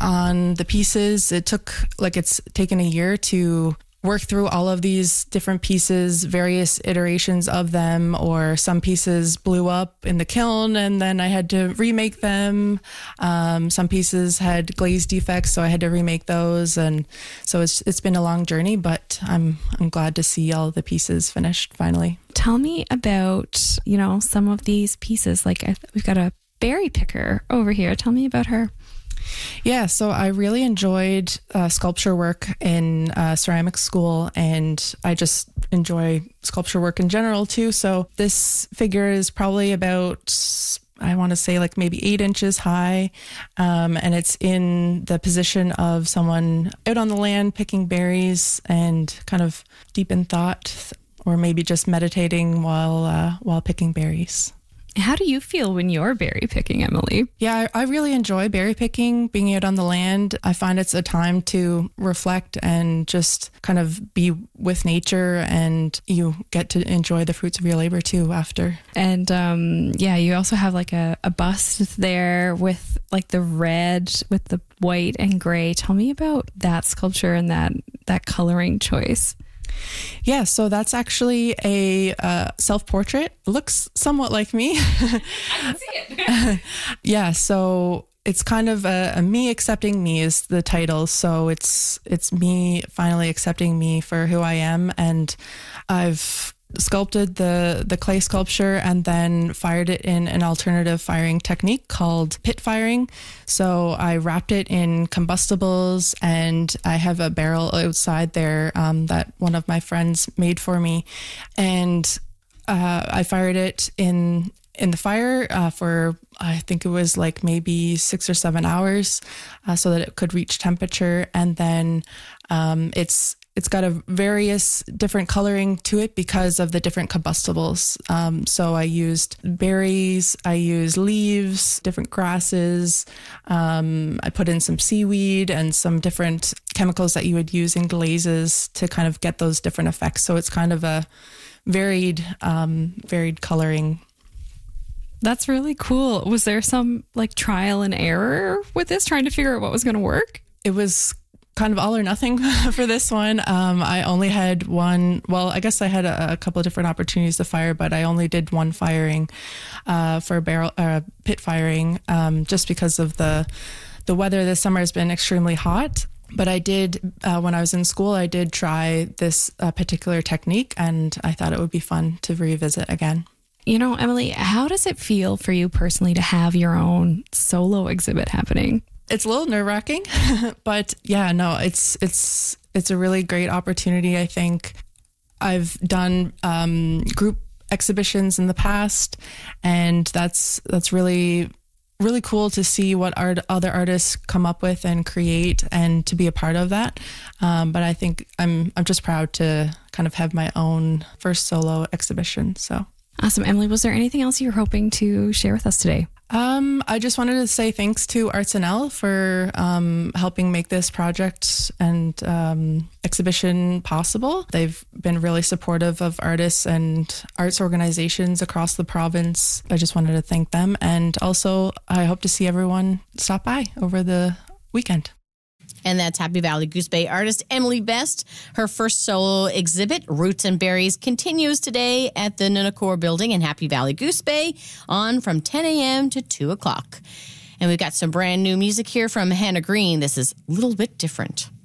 on the pieces. It's taken a year to work through all of these different pieces, various iterations of them, or some pieces blew up in the kiln and then I had to remake them. Some pieces had glaze defects, so I had to remake those. And so it's been a long journey, but I'm glad to see all the pieces finished finally. Tell me about, some of these pieces. We've got a berry picker over here. Tell me about her. Yeah, so I really enjoyed sculpture work in ceramics school, and I just enjoy sculpture work in general too. So this figure is probably about, I want to say maybe 8 inches high, and it's in the position of someone out on the land picking berries and kind of deep in thought, or maybe just meditating while picking berries. How do you feel when you're berry picking, Emily? Yeah, I really enjoy berry picking, being out on the land. I find it's a time to reflect and just kind of be with nature, and you get to enjoy the fruits of your labor too after. And you also have a bust there with the red with the white and gray. Tell me about that sculpture and that coloring choice. Yeah, so that's actually a self-portrait. It looks somewhat like me. I can see it. Yeah, so it's kind of a me accepting me is the title. So it's me finally accepting me for who I am, and I've sculpted the clay sculpture and then fired it in an alternative firing technique called pit firing. So I wrapped it in combustibles, and I have a barrel outside there that one of my friends made for me, and I fired it in the fire for, I think it was maybe 6 or 7 hours, so that it could reach temperature. And then it's got a various different coloring to it because of the different combustibles. So I used berries, I used leaves, different grasses. I put in some seaweed and some different chemicals that you would use in glazes to kind of get those different effects. So it's kind of a varied coloring. That's really cool. Was there some trial and error with this, trying to figure out what was going to work? It was kind of all or nothing for this one. I only had one. Well, I guess I had a couple of different opportunities to fire, but I only did one firing for pit firing, just because of the weather this summer has been extremely hot. But I did, when I was in school, I did try this particular technique, and I thought it would be fun to revisit again. Emily, how does it feel for you personally to have your own solo exhibit happening? It's a little nerve-wracking, but yeah, no, it's a really great opportunity. I think I've done group exhibitions in the past, and that's really, really cool to see what other artists come up with and create, and to be a part of that. But I think I'm just proud to kind of have my own first solo exhibition. So awesome. Emily, was there anything else you were hoping to share with us today? I just wanted to say thanks to Arts&L for helping make this project and exhibition possible. They've been really supportive of artists and arts organizations across the province. I just wanted to thank them. And also, I hope to see everyone stop by over the weekend. And that's Happy Valley Goose Bay artist Emily Best. Her first solo exhibit, Roots and Berries, continues today at the Nunacore Building in Happy Valley Goose Bay, on from 10 a.m. to 2 o'clock. And we've got some brand new music here from Hannah Green. This is A Little Bit Different.